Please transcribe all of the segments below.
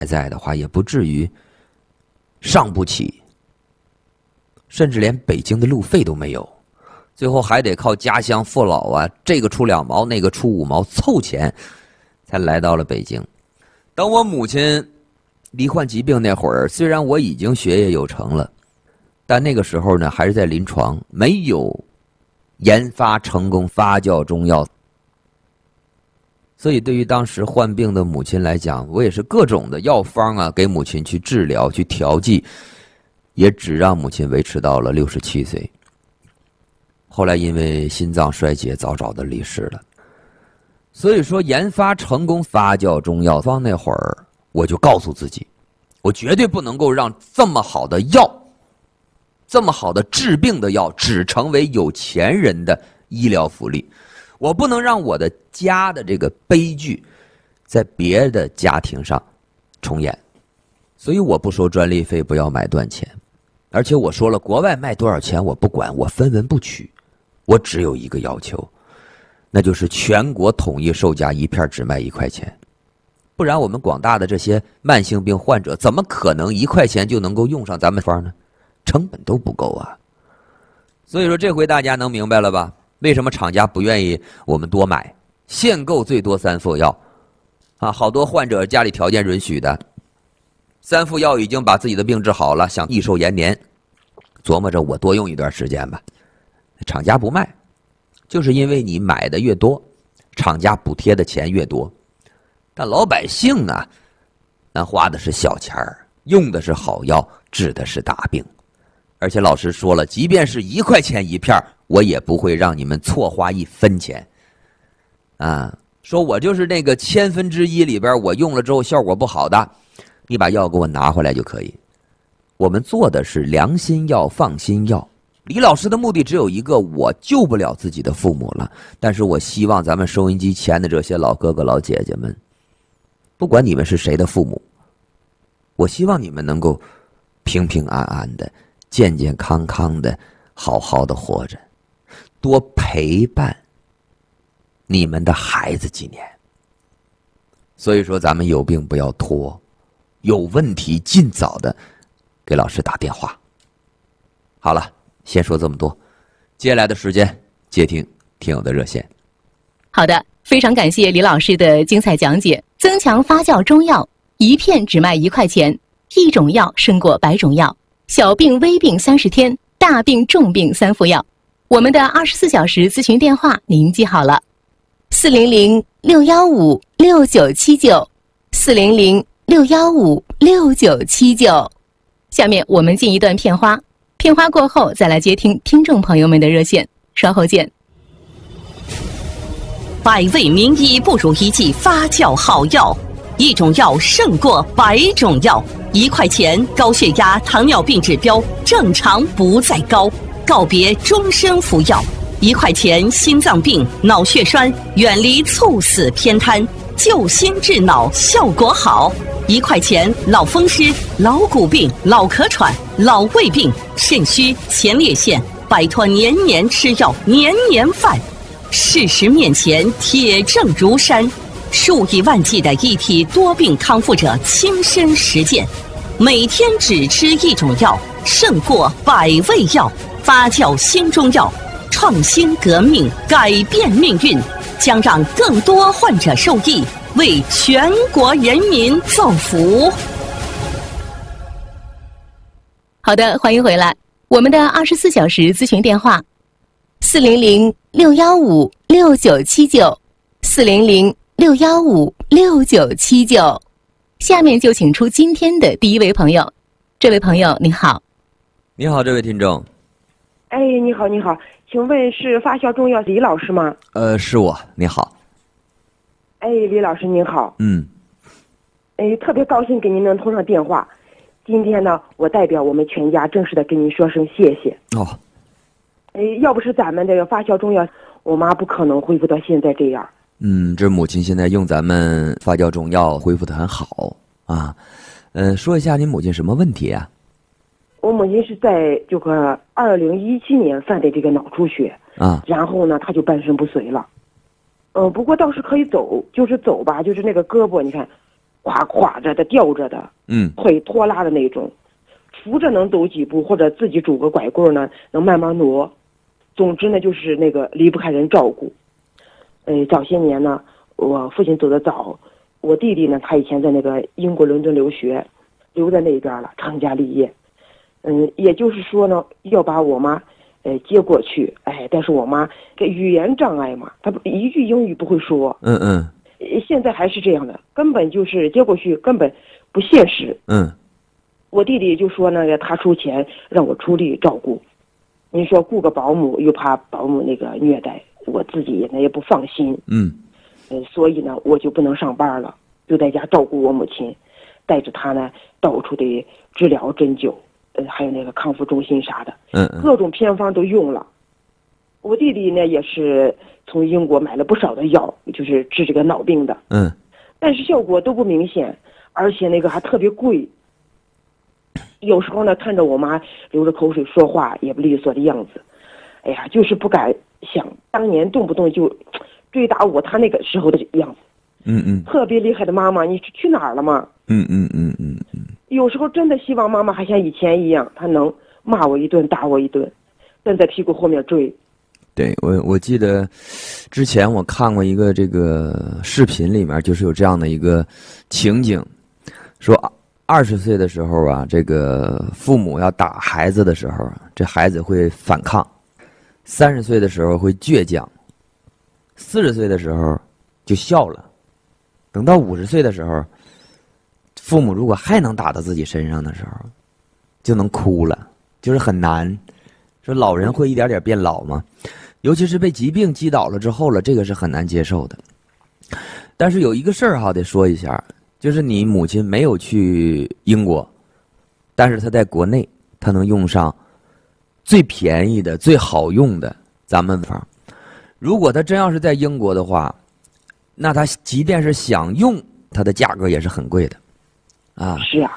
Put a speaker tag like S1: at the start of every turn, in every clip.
S1: 在的话，也不至于上不起，甚至连北京的路费都没有，最后还得靠家乡父老啊，这个出2毛，那个出5毛凑钱，才来到了北京。等我母亲罹患疾病那会儿，虽然我已经学业有成了，但那个时候呢，还是在临床，没有研发成功发酵中药。所以对于当时患病的母亲来讲，我也是各种的药方啊，给母亲去治疗去调剂，也只让母亲维持到了67岁。后来因为心脏衰竭早早的离世了。所以说研发成功发酵中药方那会儿，我就告诉自己，我绝对不能够让这么好的药，这么好的治病的药只成为有钱人的医疗福利。我不能让我的家的这个悲剧在别的家庭上重演，所以我不收专利费，不要买断钱。而且我说了，国外卖多少钱我不管，我分文不取。我只有一个要求，那就是全国统一售价，一片只卖1块钱。不然我们广大的这些慢性病患者怎么可能1块钱就能够用上咱们方呢？成本都不够啊。所以说这回大家能明白了吧？为什么厂家不愿意我们多买，限购最多3副药啊？好多患者家里条件允许的，3副药已经把自己的病治好了，想益寿延年，琢磨着我多用一段时间吧。厂家不卖，就是因为你买的越多，厂家补贴的钱越多。但老百姓啊，那花的是小钱儿，用的是好药，治的是大病。而且老师说了，即便是1块钱一片，我也不会让你们错花1分钱。啊，说我就是那个1/1000里边，我用了之后效果不好的，你把药给我拿回来就可以。我们做的是良心药、放心药。李老师的目的只有一个，我救不了自己的父母了，但是我希望咱们收音机前的这些老哥哥老姐姐们，不管你们是谁的父母，我希望你们能够平平安安的、健健康康的、好好的活着，多陪伴你们的孩子几年。所以说咱们有病不要拖，有问题尽早的给老师打电话。好了，先说这么多，接下来的时间接听听友的热线。
S2: 好的，非常感谢李老师的精彩讲解。增强发酵中药，1片只卖1块钱，1种药胜过100种药。小病微病30天，大病重病3副药。我们的24小时咨询电话您记好了，400-615-6979，400-615-6979。下面我们进一段片花，片花过后再来接听听众朋友们的热线，稍后见。
S3: 百味名医不如一剂发酵好药，1种药胜过100种药。1块钱，高血压、糖尿病指标正常不再高，告别终身服药。1块钱，心脏病、脑血栓远离猝死偏瘫，救心治脑效果好。1块钱，老风湿、老骨病、老咳喘、老胃病、肾虚、前列腺，摆脱年年吃药、年年犯。事实面前，铁证如山，数以万计的一体多病康复者亲身实践，每天只吃1种药，胜过100味药。发酵新中药，创新革命，改变命运，将让更多患者受益，为全国人民造福。
S2: 好的，欢迎回来。我们的24小时咨询电话：400-615-6979，400-615-6979。下面就请出今天的第一位朋友。这位朋友你好。
S1: 你好，这位听众。
S4: 哎，你好，你好，请问是发酵中药李老师吗？
S1: 是我，你好。
S4: 哎，李老师您好。哎，特别高兴给您能通上电话。今天呢，我代表我们全家正式的跟您说声谢谢。
S1: 哦。
S4: 哎，要不是咱们这个发酵中药，我妈不可能恢复到现在这样。
S1: 这母亲现在用咱们发酵中药恢复得很好啊。说一下您母亲什么问题啊？
S4: 我母亲是在这个2017年犯的这个脑出血
S1: 啊，
S4: 然后呢，她就半身不遂了。不过倒是可以走，就是走吧，就是那个胳膊，你看， 垮着的、吊着的，腿拖拉的那种，扶着能走几步，或者自己拄个拐棍呢，能慢慢挪。总之呢，就是那个离不开人照顾。早些年呢，我父亲走得早，我弟弟呢，他以前在那个英国伦敦留学，留在那边了，成家立业。也就是说呢，要把我妈接过去，但是我妈这语言障碍嘛，她一句英语不会说。现在还是这样的，根本就是接过去根本不现实。我弟弟就说那个他出钱让我出力照顾，您说雇个保姆又怕保姆那个虐待，我自己也不放心。所以呢，我就不能上班了，就在家照顾我母亲，带着她呢到处的治疗针灸，还有那个康复中心啥的，各种偏方都用了。我弟弟呢也是从英国买了不少的药，就是治这个脑病的，但是效果都不明显，而且那个还特别贵。有时候呢，看着我妈流着口水说话也不利索的样子，哎呀，就是不敢想当年动不动就追打我她那个时候的样子。特别厉害的妈妈，你去哪儿了吗？有时候真的希望妈妈还像以前一样，她能骂我一顿，打我一顿，站在屁股后面追。
S1: 对，我记得之前我看过一个这个视频，里面就是有这样的一个情景，说20岁的时候啊，这个父母要打孩子的时候，这孩子会反抗；30岁的时候会倔强；40岁的时候就笑了；等到50岁的时候，父母如果还能打到自己身上的时候，就能哭了，就是很难。说老人会一点点变老吗？尤其是被疾病击倒了之后了，这个是很难接受的。但是有一个事儿得说一下，就是你母亲没有去英国，但是她在国内，她能用上最便宜的、最好用的咱们方。如果她真要是在英国的话，那她即便是想用，它的价格也是很贵的，啊。
S4: 是啊。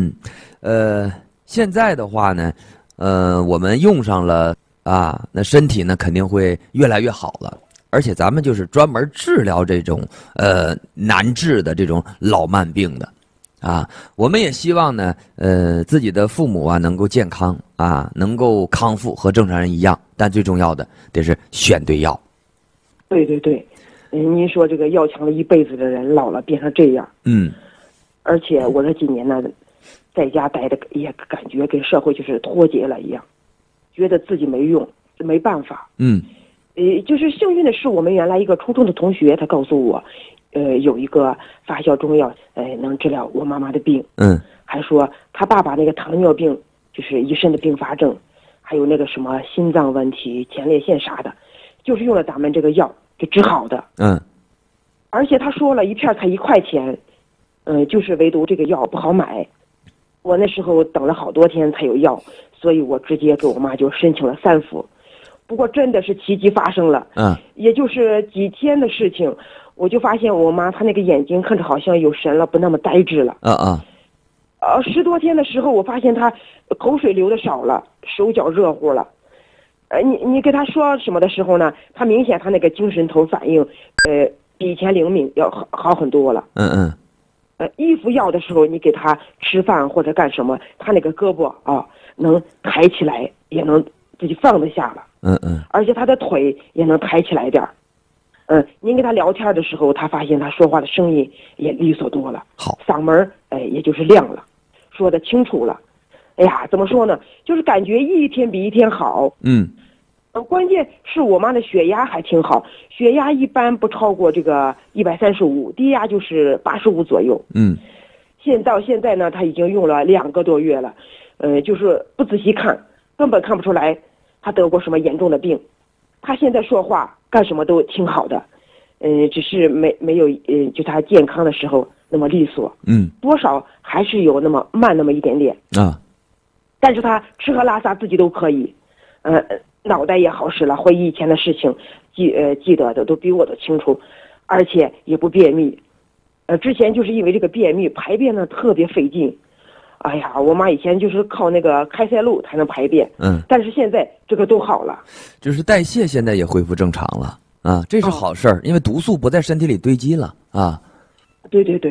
S1: 现在的话呢，我们用上了啊，那身体呢肯定会越来越好了。而且咱们就是专门治疗这种难治的这种老慢病的，啊，我们也希望呢，自己的父母啊能够健康啊，能够康复，和正常人一样。但最重要的得是选对药。
S4: 对对对，您说这个要强了一辈子的人，老了变成这样。而且我这几年呢，在家待的也感觉跟社会就是脱节了一样，觉得自己没用，没办法。就是幸运的是，我们原来一个初中的同学，他告诉我，有一个发酵中药，能治疗我妈妈的病。还说他爸爸那个糖尿病，就是一身的并发症，还有那个什么心脏问题、前列腺啥的，就是用了咱们这个药给治好的。而且他说了一片才1块钱，就是唯独这个药不好买。我那时候等了好多天才有药，所以我直接给我妈就申请了3副。不过真的是奇迹发生了，也就是几天的事情，我就发现我妈她那个眼睛看着好像有神了，不那么呆滞了。10多天的时候，我发现她口水流的少了，手脚热乎了。你给她说什么的时候呢，她明显她那个精神头反应，比以前灵敏，要好很多了。衣服要的时候，你给她吃饭或者干什么，她那个胳膊啊能抬起来，也能自己放得下了。而且他的腿也能抬起来点儿。您跟他聊天的时候，他发现他说话的声音也利索多了，
S1: 好，
S4: 嗓门也就是亮了，说得清楚了。哎呀，怎么说呢？就是感觉一天比一天好。关键是我妈的血压还挺好，血压一般不超过这个135，低压就是85左右。到现在呢，他已经用了2个多月了，就是不仔细看，根本看不出来他得过什么严重的病。他现在说话干什么都挺好的，只是没有就他健康的时候那么利索。多少还是有那么慢那么一点点
S1: 啊。
S4: 但是他吃喝拉撒自己都可以，脑袋也好使了，回忆以前的事情，记得的都比我都清楚，而且也不便秘。之前就是因为这个便秘，排便呢特别费劲。哎呀，我妈以前就是靠那个开塞露才能排便，但是现在这个都好了，
S1: 就是代谢现在也恢复正常了啊，这是好事儿，因为毒素不在身体里堆积了啊。
S4: 对对对，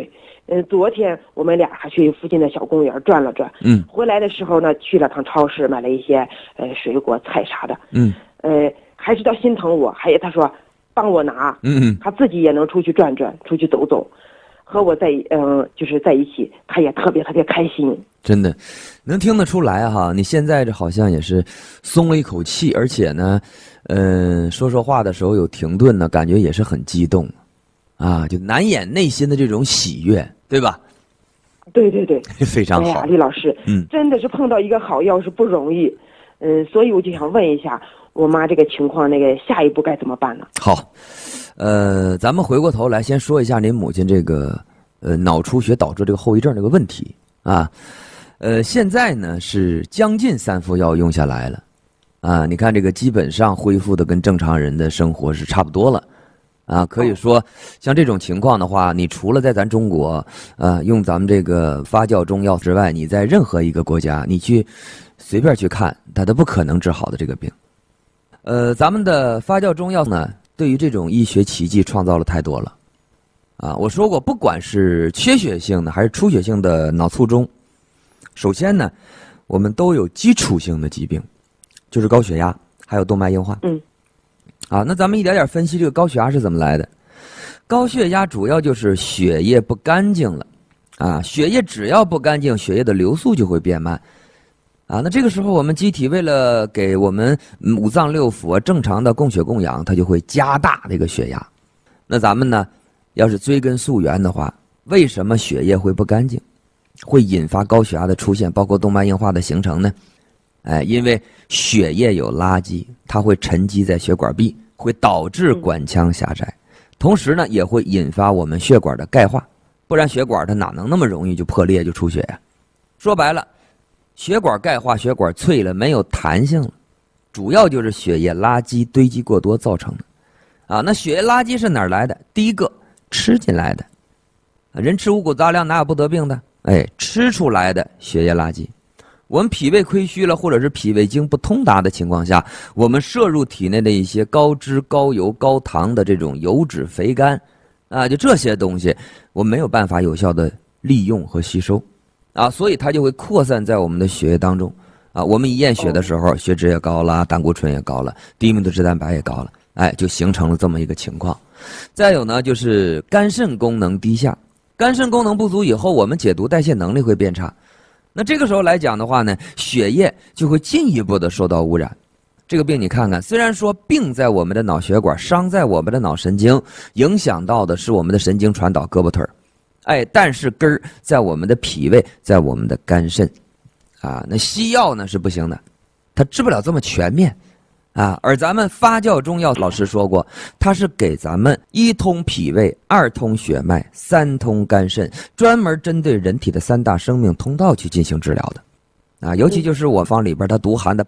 S4: 昨天我们俩还去附近的小公园转了转，回来的时候呢，去了趟超市，买了一些水果菜啥的，还是他心疼我，还有他说帮我拿，他自己也能出去转转，出去走走，和我就是在一起，他也特别特别开心。
S1: 真的，能听得出来哈，你现在这好像也是松了一口气，而且呢，说话的时候有停顿呢，感觉也是很激动，啊，就难掩内心的这种喜悦，对吧？
S4: 对对对，
S1: 非常好。
S4: 哎呀，李老师，真的是碰到一个好药是不容易，所以我就想问一下，我妈这个情况，下一步该怎么办呢？
S1: 好，咱们回过头来先说一下您母亲这个脑出血导致这个后遗症这个问题啊。现在呢是将近3副药用下来了，啊，你看这个基本上恢复的跟正常人的生活是差不多了，啊，可以说像这种情况的话，你除了在咱中国，用咱们这个发酵中药之外，你在任何一个国家，你去随便去看，它都不可能治好的这个病。咱们的发酵中药呢，对于这种医学奇迹创造了太多了，啊，我说过，不管是缺血性的还是出血性的脑卒中。首先呢，我们都有基础性的疾病，就是高血压，还有动脉硬化。那咱们一点点分析这个高血压是怎么来的。高血压主要就是血液不干净了，啊，血液只要不干净，血液的流速就会变慢，啊，那这个时候我们机体为了给我们五脏六腑正常的供血供氧，它就会加大这个血压。那咱们呢，要是追根溯源的话，为什么血液会不干净？会引发高血压的出现，包括动脉硬化的形成呢？因为血液有垃圾，它会沉积在血管壁，会导致管腔狭窄，同时呢，也会引发我们血管的钙化，不然血管它哪能那么容易就破裂就出血呀？说白了，血管钙化，血管脆了，没有弹性了，主要就是血液垃圾堆积过多造成的。啊，那血液垃圾是哪儿来的？第一个，吃进来的，人吃五谷杂粮哪有不得病的？吃出来的血液垃圾，我们脾胃亏虚了，或者是脾胃经不通达的情况下，我们摄入体内的一些高脂、高油、高糖的这种油脂肥甘，啊，就这些东西，我们没有办法有效的利用和吸收，啊，所以它就会扩散在我们的血液当中，啊，我们一验血的时候，血脂也高了，胆固醇也高了，低密度脂蛋白也高了，就形成了这么一个情况。再有呢，就是肝肾功能低下。肝肾功能不足以后，我们解毒代谢能力会变差，那这个时候来讲的话呢，血液就会进一步的受到污染。这个病你看看，虽然说病在我们的脑血管，伤在我们的脑神经，影响到的是我们的神经传导胳膊腿儿，但是根儿在我们的脾胃，在我们的肝肾，啊，那西药呢是不行的，它治不了这么全面。而咱们发酵中药老师说过，它是给咱们1通脾胃，2通血脉，3通肝肾，专门针对人体的3大生命通道去进行治疗的。尤其就是我方里边它独含的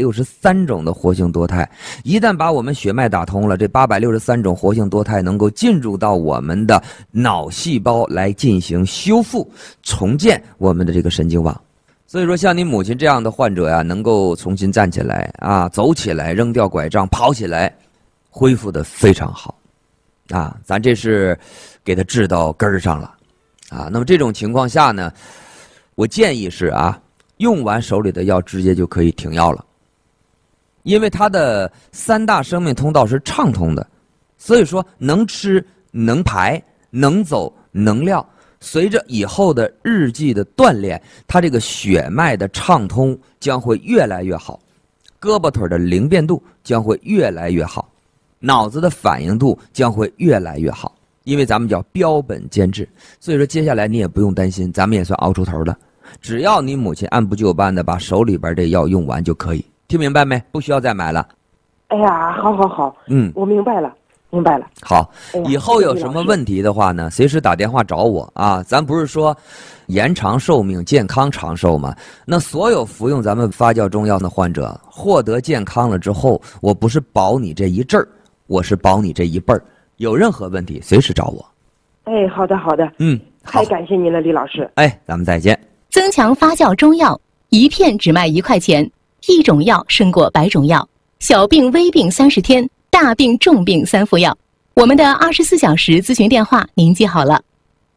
S1: 863种的活性多肽，一旦把我们血脉打通了，这863种活性多肽能够进入到我们的脑细胞来进行修复、重建我们的这个神经网。所以说，像你母亲这样的患者呀，能够重新站起来啊，走起来，扔掉拐杖，跑起来，恢复的非常好，啊，咱这是给他治到根儿上了，啊，那么这种情况下呢，我建议是用完手里的药直接就可以停药了，因为它的3大生命通道是畅通的，所以说能吃、能排、能走、能撂。随着以后的日季的锻炼，它这个血脉的畅通将会越来越好，胳膊腿的灵便度将会越来越好，脑子的反应度将会越来越好，因为咱们叫标本兼治。所以说接下来你也不用担心，咱们也算熬出头了，只要你母亲按部就班的把手里边这药用完就可以。听明白没？不需要再买了。
S4: 哎呀，好，我明白了。
S1: 好，以后有什么问题的话呢，随时打电话找我啊。咱不是说延长寿命、健康长寿吗？那所有服用咱们发酵中药的患者获得健康了之后，我不是保你这一阵儿，我是保你这一辈儿。有任何问题随时找我。
S4: 好的，太感谢您了，李老师。
S1: 咱们再见。
S2: 增强发酵中药，一片只卖1块钱，一种药胜过100种药。小病微病30天，大病重病3副药。我们的24小时咨询电话您记好了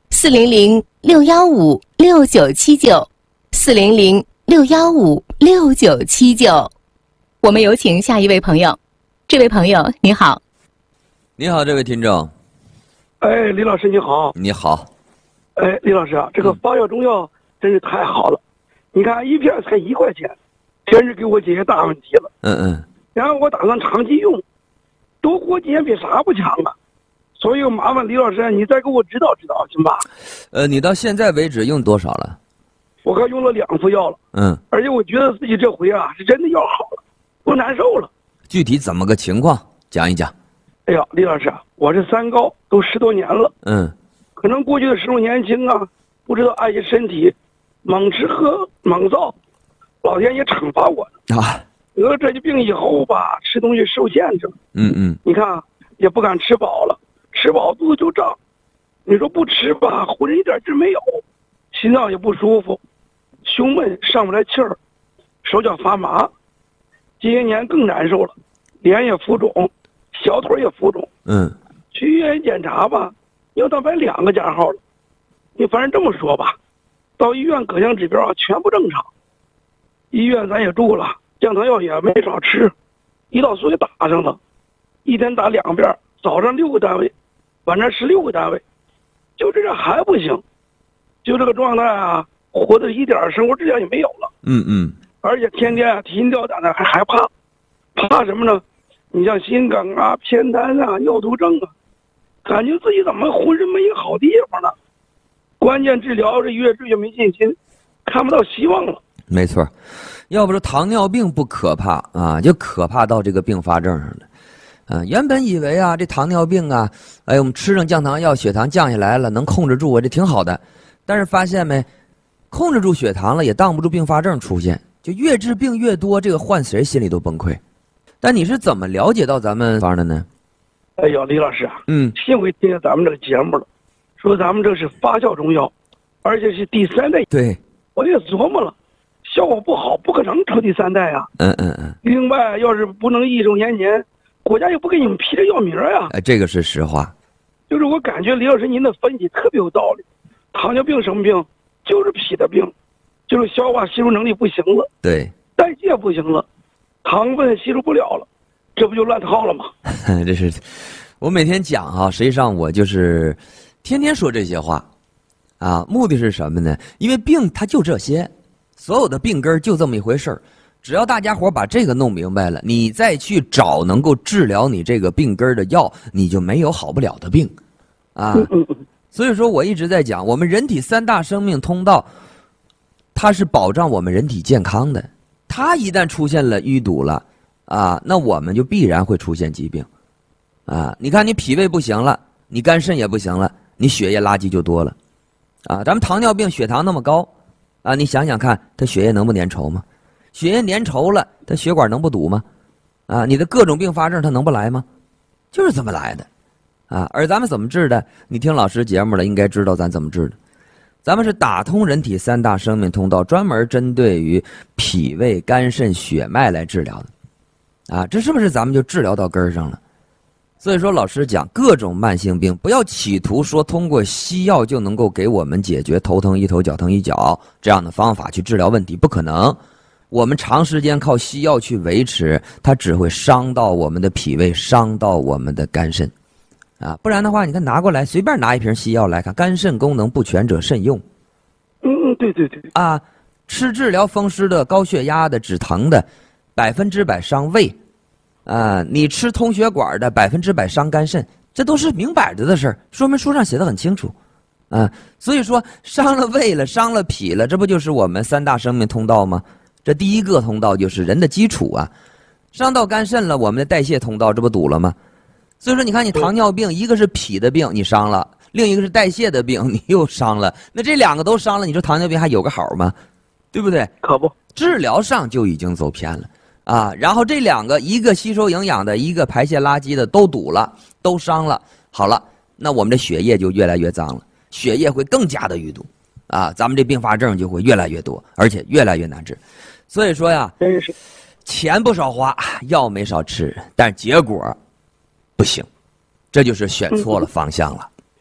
S2: ，400-615-6979，400-615-6979。我们有请下一位朋友。这位朋友，你好。
S1: 你好，这位听众。
S5: 哎，李老师你好。
S1: 你好。
S5: 哎，李老师啊，这个发酵中药真是太好了，你看一片才1块钱，真是给我解决大问题了。然后我打算长期用，多活几年比啥不强啊。所以麻烦李老师，你再给我指导指导，行吧？
S1: 你到现在为止用多少了？
S5: 我刚用了2副药了。而且我觉得自己这回啊是真的药好了，不难受了。
S1: 具体怎么个情况？讲一讲。
S5: 哎呀，李老师啊，我这3高都10多年了。可能过去的时候年轻啊，不知道爱惜身体，猛吃喝猛造，老天爷惩罚我啊！得了这疾病以后吧，吃东西受限制。你看也不敢吃饱了，吃饱肚子就胀。你说不吃吧，浑身一点劲没有，心脏也不舒服，胸闷上不来气儿，手脚发麻。这些年更难受了，脸也浮肿，小腿也浮肿。去医院检查吧，要到摆2个加号了。你反正这么说吧，到医院各项指标啊全部正常。医院咱也住了，降糖药也没少吃，胰岛素也打上了，一天打2遍，早上6个单位，晚上16个单位，就这样还不行，就这个状态啊，活的一点生活质量也没有了。而且天天提心吊胆的，还害怕，怕什么呢？你像心梗啊、偏瘫啊、尿毒症啊，感觉自己怎么浑身没一个好地方呢？关键治疗这越治越没信心，看不到希望了。
S1: 没错，要不说糖尿病不可怕啊，就可怕到这个并发症上了。原本以为啊，这糖尿病啊，我们吃上降糖药，血糖降下来了，能控制住我，这挺好的。但是发现没，控制住血糖了，也挡不住并发症出现，就越治病越多，这个换谁心里都崩溃。但你是怎么了解到咱们方的呢？
S5: 哎呀，李老师啊，幸亏听见咱们这个节目了，说咱们这是发酵中药，而且是第3代。
S1: 对，
S5: 我也琢磨了，效果不好，不可能出第3代啊。另外，要是不能益寿延年，国家又不给你们批这药名呀。
S1: 这个是实话。
S5: 就是我感觉李老师您的分析特别有道理，糖尿病什么病？就是脾的病，就是消化吸收能力不行了，
S1: 对，
S5: 代谢不行了，糖分吸收不了了，这不就乱套了吗？
S1: 这是我每天讲啊，实际上我就是天天说这些话啊，目的是什么呢？因为病它就这些，所有的病根就这么一回事儿，只要大家伙把这个弄明白了，你再去找能够治疗你这个病根的药，你就没有好不了的病啊。所以说我一直在讲，我们人体3大生命通道，它是保障我们人体健康的。它一旦出现了淤堵了啊，那我们就必然会出现疾病啊。你看你脾胃不行了，你肝肾也不行了，你血液垃圾就多了啊。咱们糖尿病血糖那么高啊，你想想看，它血液能不粘稠吗？血液粘稠了，它血管能不堵吗？啊，你的各种并发症它能不来吗？就是这么来的啊。而咱们怎么治的？你听老师节目了，应该知道咱怎么治的。咱们是打通人体3大生命通道，专门针对于脾胃、肝肾、血脉来治疗的，啊，这是不是咱们就治疗到根儿上了？所以说，老师讲各种慢性病，不要企图说通过西药就能够给我们解决头疼一头、脚疼一脚这样的方法去治疗问题，不可能。我们长时间靠西药去维持，它只会伤到我们的脾胃，伤到我们的肝肾。啊，不然的话，你看拿过来，随便拿一瓶西药来看，肝肾功能不全者慎用。
S5: 对对对。
S1: 啊，吃治疗风湿的、高血压的、止疼的，100%伤胃。啊，你吃通血管的，100%伤肝肾，这都是明摆着的事儿，说明书上写的很清楚。啊，所以说伤了胃了，伤了脾了，这不就是我们3大生命通道吗？这第一个通道就是人的基础啊。伤到肝肾了，我们的代谢通道这不堵了吗？所以说，你看你糖尿病，一个是脾的病你伤了，另一个是代谢的病你又伤了，那这2个都伤了，你说糖尿病还有个好吗？对不对？
S5: 可不，
S1: 治疗上就已经走偏了啊。然后这2个，一个吸收营养的，一个排泄垃圾的，都堵了，都伤了。好了，那我们的血液就越来越脏了，血液会更加的淤堵啊，咱们这并发症就会越来越多，而且越来越难治。所以说呀，
S5: 真是
S1: 钱不少花，药没少吃，但是结果不行，这就是选错了方向了。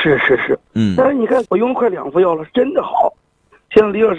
S5: 是，但是你看我用了快2副药了，真的好。像李老师